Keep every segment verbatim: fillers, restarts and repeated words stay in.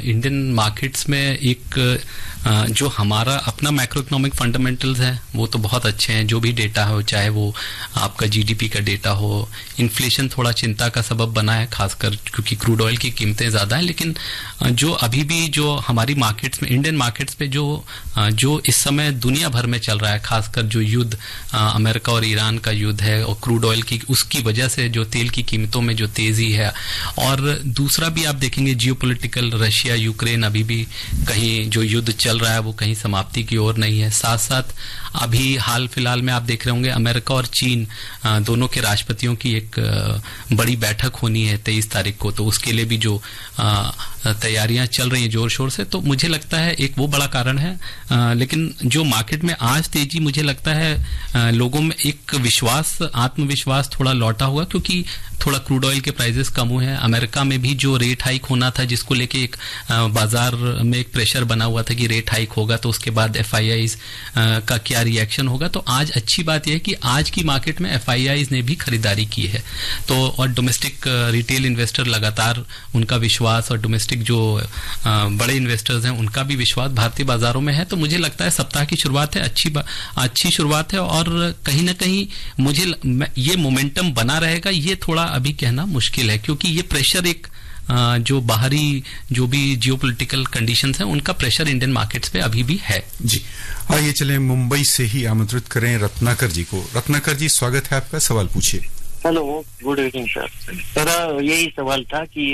Indian markets में एक जो हमारा अपना मैक्रो इकोनॉमिक फंडामेंटल्स है वो तो बहुत अच्छे हैं। जो भी डेटा हो, चाहे वो आपका जीडीपी का डेटा हो, इन्फ्लेशन थोड़ा चिंता का सबब बना है, खासकर क्योंकि क्रूड ऑयल की कीमतें ज़्यादा हैं। लेकिन जो अभी भी जो हमारी मार्केट्स में, इंडियन मार्केट्स पे जो जो इस समय दुनिया भर में चल रहा है, खासकर जो युद्ध अमेरिका और ईरान का युद्ध है और क्रूड ऑयल की, उसकी वजह से जो तेल की कीमतों में जो तेजी है, और दूसरा भी आप देखेंगे जियोपॉलिटिकल, रशिया यूक्रेन अभी भी कहीं जो युद्ध चल रहा है वो कहीं समाप्ति की ओर नहीं है। साथ साथ अभी हाल फिलहाल में आप देख रहे होंगे अमेरिका और चीन दोनों के राष्ट्रपतियों की एक बड़ी बैठक होनी है तेईस तारीख को, तो उसके लिए भी जो तैयारियां चल रही हैं जोर शोर से, तो मुझे लगता है एक वो बड़ा कारण है। आ, लेकिन जो मार्केट में आज तेजी, मुझे लगता है आ, लोगों में एक विश्वास, आत्मविश्वास थोड़ा लौटा हुआ, क्योंकि थोड़ा क्रूड ऑयल के प्राइसेस कम हुए हैं। अमेरिका में भी जो रेट हाइक होना था, जिसको लेके एक आ, बाजार में एक प्रेशर बना हुआ था कि रेट हाइक होगा तो उसके बाद एफ आई आईज का क्या रिएक्शन होगा, तो आज अच्छी बात यह है कि आज की मार्केट में एफ आई आईज ने भी खरीदारी की है। तो और डोमेस्टिक रिटेल इन्वेस्टर लगातार, उनका विश्वास, और डोमेस्टिक जो आ, बड़े इन्वेस्टर्स हैं उनका भी विश्वास भारतीय बाजारों में है। तो मुझे लगता है सप्ताह की शुरुआत है, अच्छी अच्छी शुरुआत है, और कहीं ना कहीं मुझे ये मोमेंटम बना रहेगा, ये थोड़ा अभी कहना मुश्किल है, क्योंकि ये प्रेशर एक आ, जो बाहरी जो भी जियोपॉलिटिकल कंडीशंस हैं उनका प्रेशर इंडियन मार्केट्स पे अभी भी है। जी, आइए चलें मुंबई से ही आमंत्रित करें रत्नाकर जी को। रत्नाकर जी, स्वागत है आपका, सवाल पूछिए। Hello, good evening sir. मेरा यही सवाल था कि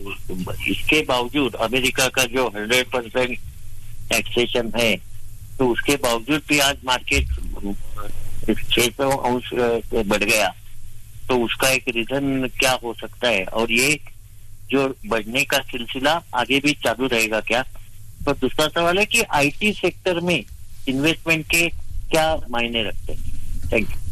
इसके बावजूद अमेरिका का जो हंड्रेड परसेंट टैक्सेशन है, तो उसके बावजूद भी आज मार्केट छह सौ अंश से बढ़ गया, तो उसका एक रीजन क्या हो सकता है, और ये जो बढ़ने का सिलसिला आगे भी चालू रहेगा क्या? तो दूसरा सवाल है कि आईटी सेक्टर में इन्वेस्टमेंट के क्या मायने रखते हैं? Thank you.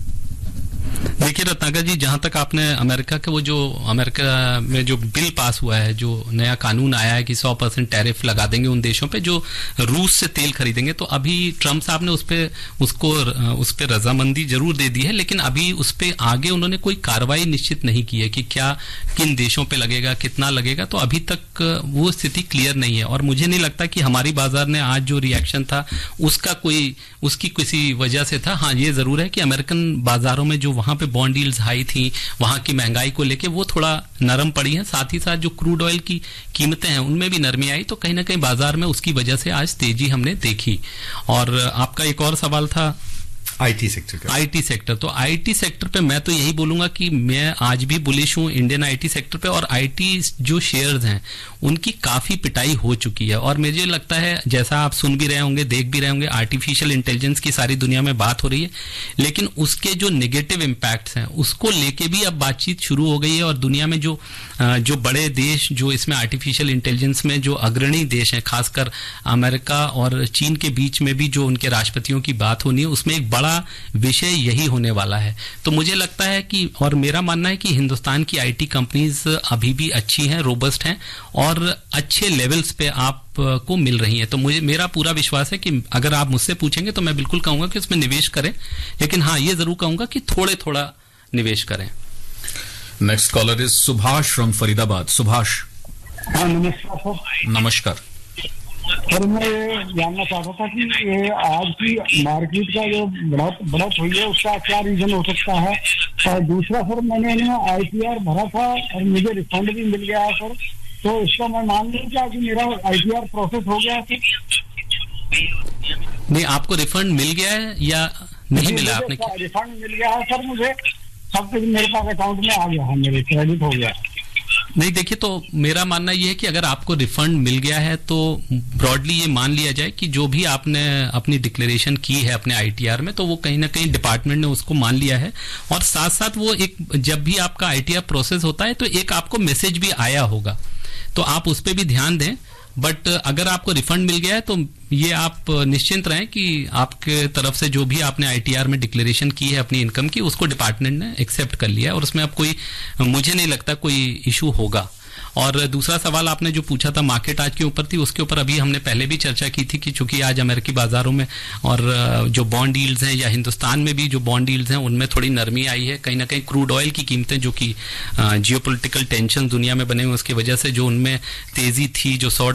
देखिए रत्नाकर जी, जहां तक आपने अमेरिका के वो जो अमेरिका में जो बिल पास हुआ है, जो नया कानून आया है कि सौ परसेंट टैरिफ लगा देंगे उन देशों पे जो रूस से तेल खरीदेंगे, तो अभी ट्रम्प साहब ने उस पे उसको उस पे रजामंदी जरूर दे दी है, लेकिन अभी उस पे आगे उन्होंने कोई कार्रवाई निश्चित नहीं की है कि क्या किन देशों पे लगेगा, कितना लगेगा। तो अभी तक वो स्थिति क्लियर नहीं है, और मुझे नहीं लगता कि हमारी बाजार ने आज जो रिएक्शन था उसका कोई उसकी किसी वजह से था। हाँ, ये जरूर है कि अमेरिकन बाजारों में जो वहां पे बॉन्ड डील्स हाई थी, वहां की महंगाई को लेके वो थोड़ा नरम पड़ी है। साथ ही साथ जो क्रूड ऑयल की कीमतें हैं उनमें भी नरमी आई, तो कहीं ना कहीं बाजार में उसकी वजह से आज तेजी हमने देखी। और आपका एक और सवाल था आईटी सेक्टर का। आईटी सेक्टर, तो आईटी सेक्टर पे मैं तो यही बोलूंगा कि मैं आज भी बुलिश हूं इंडियन आईटी सेक्टर पे, और आईटी जो शेयर्स हैं उनकी काफी पिटाई हो चुकी है। और मुझे लगता है, जैसा आप सुन भी रहे होंगे, देख भी रहे होंगे, आर्टिफिशियल इंटेलिजेंस की सारी दुनिया में बात हो रही है, लेकिन उसके जो नेगेटिव इम्पैक्ट्स हैं उसको लेके भी अब बातचीत शुरू हो गई है। और दुनिया में जो जो बड़े देश जो इसमें आर्टिफिशियल इंटेलिजेंस में जो अग्रणी देश हैं, खासकर अमेरिका और चीन के बीच में भी जो उनके राष्ट्रपतियों की बात होनी है, उसमें एक बड़ा विषय यही होने वाला है। तो मुझे लगता है कि, और मेरा मानना है कि हिंदुस्तान की आईटी कंपनीज अभी भी अच्छी हैं, रोबस्ट हैं, और अच्छे लेवल्स पे आप को मिल रही हैं। तो मुझे मेरा पूरा विश्वास है कि अगर आप मुझसे पूछेंगे तो मैं बिल्कुल कहूंगा कि उसमें निवेश करें, लेकिन हाँ, ये जरूर कहूंगा कि थोड़े थोड़ा निवेश करें। Next collar is Subhash from Faridabad. Subhash. हाँ, नमस्कार सर। नमस्कार सर, मैं ये जानना चाहता था कि ये आज की मार्केट का जो बढ़त बढ़त हुई है उसका क्या रीजन हो सकता है। और दूसरा सर, मैंने आई टी आर भरा था और मुझे रिफंड भी मिल गया है सर, तो इसका मैं मान लूं क्या कि मेरा आई टी आर प्रोसेस हो गया है? नहीं, आपको रिफंड मिल गया है या नहीं मिला? आपने रिफंड मिल गया है सर, मुझे सब कुछ मेरे पास अकाउंट में आ गया है, मेरे क्रेडिट हो गया। नहीं, देखिए, तो मेरा मानना यह है कि अगर आपको रिफंड मिल गया है तो ब्रॉडली ये मान लिया जाए कि जो भी आपने अपनी डिक्लेरेशन की है अपने आईटीआर में, तो वो कहीं ना कहीं डिपार्टमेंट ने उसको मान लिया है। और साथ साथ वो एक, जब भी आपका आईटीआर प्रोसेस होता है तो एक आपको मैसेज भी आया होगा, तो आप उस पर भी ध्यान दें। बट अगर आपको रिफंड मिल गया है तो ये आप निश्चिंत रहें कि आपके तरफ से जो भी आपने आईटीआर में डिक्लेरेशन की है अपनी इनकम की, उसको डिपार्टमेंट ने एक्सेप्ट कर लिया है, और उसमें अब कोई, मुझे नहीं लगता कोई इशू होगा। और दूसरा सवाल आपने जो पूछा था मार्केट आज के ऊपर थी, उसके ऊपर अभी हमने पहले भी चर्चा की थी कि चूंकि आज अमेरिकी बाजारों में और जो बॉन्ड डील्स हैं या हिंदुस्तान में भी जो बॉन्ड डील्स हैं उनमें थोड़ी नरमी आई है। कहीं ना कहीं क्रूड ऑयल की कीमतें, जो कि जियोपॉलिटिकल टेंशन दुनिया में बने हुए उसकी वजह से जो उनमें तेजी थी, जो शॉर्ट